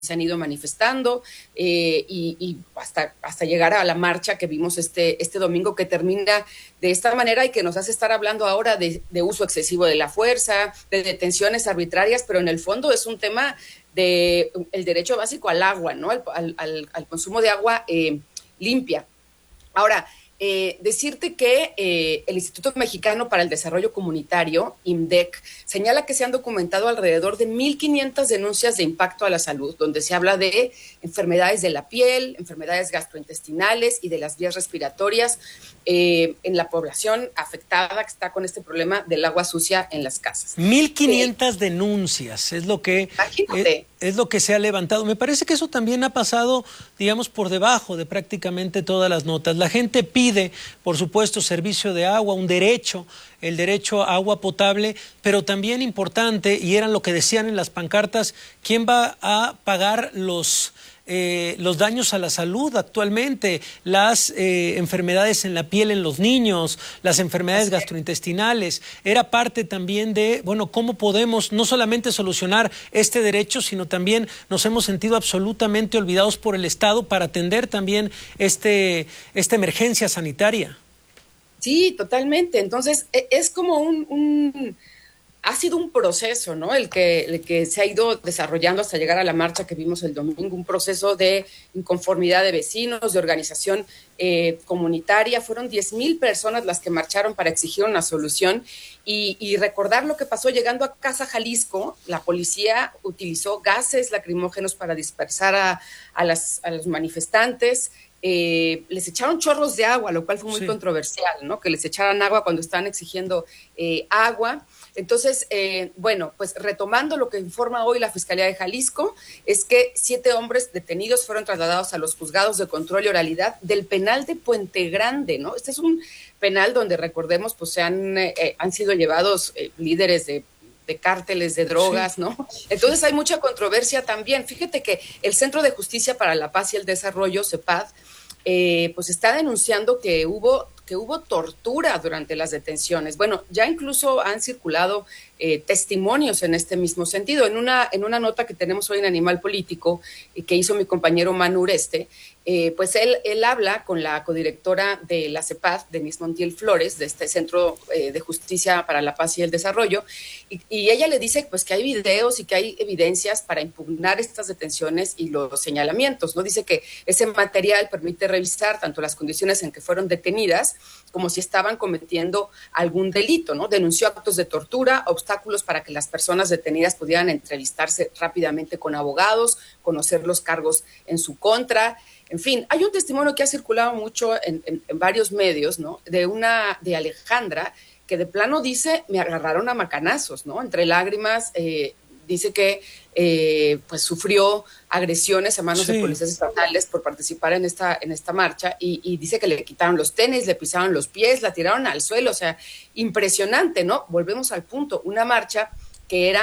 se han ido manifestando y hasta llegar a la marcha que vimos este domingo, que termina de esta manera y que nos hace estar hablando ahora de uso excesivo de la fuerza, de detenciones arbitrarias, pero en el fondo es un tema de el derecho básico al agua, ¿no? Al consumo de agua limpia. Ahora, decirte que el Instituto Mexicano para el Desarrollo Comunitario, IMDEC, señala que se han documentado alrededor de 1,500 denuncias de impacto a la salud, donde se habla de enfermedades de la piel, enfermedades gastrointestinales y de las vías respiratorias en la población afectada que está con este problema del agua sucia en las casas. 1,500 denuncias, es lo que se ha levantado. Me parece que eso también ha pasado, digamos, por debajo de prácticamente todas las notas. La gente pide, por supuesto, servicio de agua, un derecho, el derecho a agua potable, pero también importante, y eran lo que decían en las pancartas, ¿quién va a pagar los daños a la salud actualmente, las enfermedades en la piel en los niños, las enfermedades gastrointestinales? Era parte también de, bueno, cómo podemos no solamente solucionar este derecho, sino también nos hemos sentido absolutamente olvidados por el Estado para atender también esta emergencia sanitaria. Sí, totalmente. Entonces, es como ha sido un proceso, ¿no? El que se ha ido desarrollando hasta llegar a la marcha que vimos el domingo, un proceso de inconformidad de vecinos, de organización comunitaria. Fueron 10,000 personas las que marcharon para exigir una solución y recordar lo que pasó llegando a Casa Jalisco. La policía utilizó gases lacrimógenos para dispersar a los manifestantes. Les echaron chorros de agua, lo cual fue muy controversial, ¿no? Que les echaran agua cuando estaban exigiendo agua. Entonces, bueno, pues retomando lo que informa hoy la Fiscalía de Jalisco, es que 7 hombres detenidos fueron trasladados a los juzgados de control y oralidad del penal de Puente Grande, ¿no? Este es un penal donde, recordemos, pues han sido llevados líderes de cárteles de drogas, ¿no? Entonces hay mucha controversia también. Fíjate que el Centro de Justicia para la Paz y el Desarrollo, CEPAD, pues está denunciando que hubo tortura durante las detenciones. Bueno, ya incluso han circulado testimonios en este mismo sentido. En una nota que tenemos hoy en Animal Político, que hizo mi compañero Manu Ureste, pues él habla con la codirectora de la CEPAD, Denise Montiel Flores, de este Centro de Justicia para la Paz y el Desarrollo, y ella le dice pues que hay videos y que hay evidencias para impugnar estas detenciones y los señalamientos, ¿no? Dice que ese material permite revisar tanto las condiciones en que fueron detenidas como si estaban cometiendo algún delito, ¿no? Denunció actos de tortura, obstáculos para que las personas detenidas pudieran entrevistarse rápidamente con abogados, conocer los cargos en su contra. En fin, hay un testimonio que ha circulado mucho en varios medios, ¿no? De Alejandra, que de plano dice, me agarraron a macanazos, ¿no? Entre lágrimas, dice que pues sufrió agresiones a manos de policías estatales por participar en esta marcha y dice que le quitaron los tenis, le pisaron los pies, la tiraron al suelo, o sea, impresionante, ¿no? Volvemos al punto, una marcha que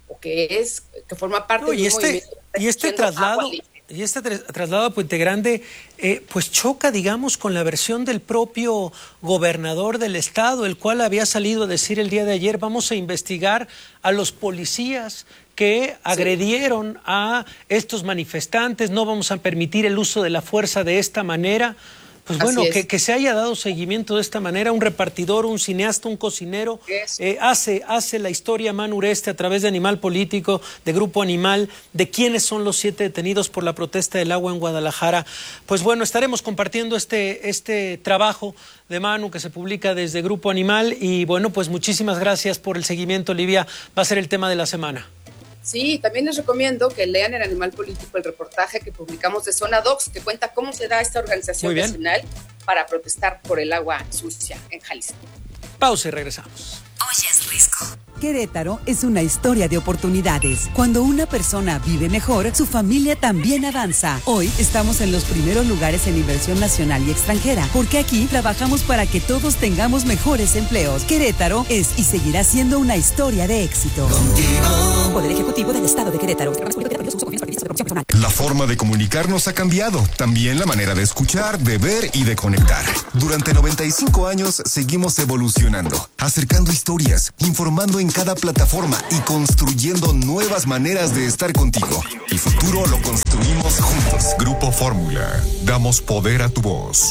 forma parte de un movimiento. Y este traslado a Puente Grande pues choca, digamos, con la versión del propio gobernador del estado, el cual había salido a decir el día de ayer, vamos a investigar a los policías que agredieron a estos manifestantes, no vamos a permitir el uso de la fuerza de esta manera. Pues bueno, que se haya dado seguimiento de esta manera, un repartidor, un cineasta, un cocinero, hace la historia Manu Ureste a través de Animal Político, de Grupo Animal, de quiénes son los 7 detenidos por la protesta del agua en Guadalajara. Pues bueno, estaremos compartiendo este trabajo de Manu que se publica desde Grupo Animal y bueno, pues muchísimas gracias por el seguimiento, Olivia, va a ser el tema de la semana. Sí, también les recomiendo que lean en Animal Político el reportaje que publicamos de Zona Docs, que cuenta cómo se da esta organización nacional para protestar por el agua sucia en Jalisco. Pausa y regresamos. Oyes Risco. Querétaro es una historia de oportunidades. Cuando una persona vive mejor, su familia también avanza. Hoy estamos en los primeros lugares en inversión nacional y extranjera, porque aquí trabajamos para que todos tengamos mejores empleos. Querétaro es y seguirá siendo una historia de éxito. Contigo. Poder Ejecutivo del Estado de Querétaro. La forma de comunicarnos ha cambiado, también la manera de escuchar, de ver y de conectar. Durante 95 años seguimos evolucionando, acercando historias, informando en cada plataforma y construyendo nuevas maneras de estar contigo. El futuro lo construimos juntos. Grupo Fórmula, damos poder a tu voz.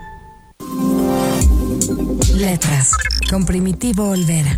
Letras, con Primitivo Olvera.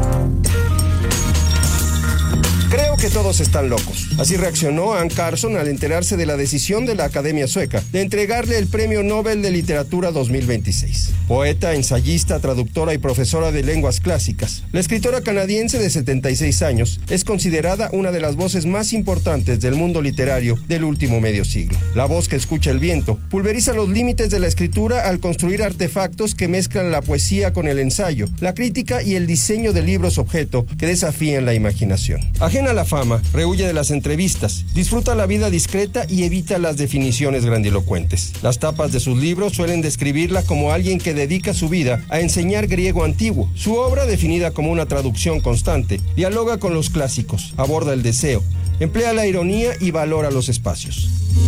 Creo que todos están locos. Así reaccionó Anne Carson al enterarse de la decisión de la Academia Sueca de entregarle el Premio Nobel de Literatura 2026. Poeta, ensayista, traductora y profesora de lenguas clásicas, la escritora canadiense de 76 años es considerada una de las voces más importantes del mundo literario del último medio siglo. La voz que escucha el viento pulveriza los límites de la escritura al construir artefactos que mezclan la poesía con el ensayo, la crítica y el diseño de libros objeto que desafían la imaginación. Ajena a la fama, rehuye de las entrevistas, disfruta la vida discreta y evita las definiciones grandilocuentes. Las tapas de sus libros suelen describirla como alguien que dedica su vida a enseñar griego antiguo. Su obra, definida como una traducción constante, dialoga con los clásicos, aborda el deseo, emplea la ironía y valora los espacios.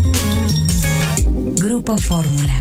Grupo Fórmula.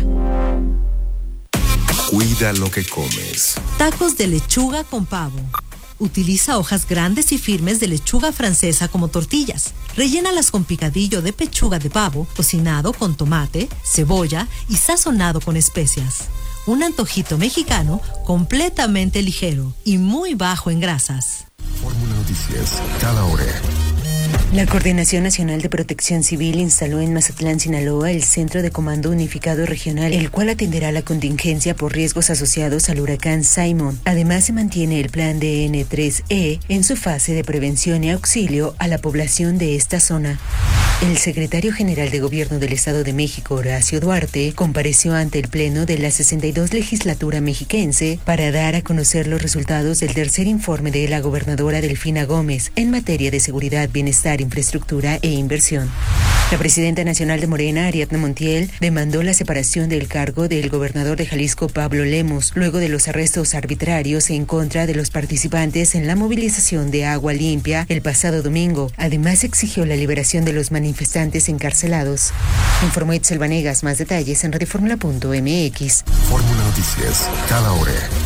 Cuida lo que comes. Tacos de lechuga con pavo. Utiliza hojas grandes y firmes de lechuga francesa como tortillas. Rellénalas con picadillo de pechuga de pavo, cocinado con tomate, cebolla y sazonado con especias. Un antojito mexicano completamente ligero y muy bajo en grasas. Fórmula Noticias, cada hora. La Coordinación Nacional de Protección Civil instaló en Mazatlán, Sinaloa, el Centro de Comando Unificado Regional, el cual atenderá la contingencia por riesgos asociados al huracán Simon. Además, se mantiene el plan de N3E en su fase de prevención y auxilio a la población de esta zona. El secretario general de Gobierno del Estado de México, Horacio Duarte, compareció ante el Pleno de la 62 Legislatura mexiquense para dar a conocer los resultados del tercer informe de la gobernadora Delfina Gómez en materia de seguridad, bienestar, infraestructura e inversión. La presidenta nacional de Morena, Ariadna Montiel, demandó la separación del cargo del gobernador de Jalisco, Pablo Lemos, luego de los arrestos arbitrarios en contra de los participantes en la movilización de Agua Limpia el pasado domingo. Además, exigió la liberación de los manifestantes encarcelados. Informó Itzel Vanegas. Más detalles en radioformula.mx. Fórmula Noticias, cada hora.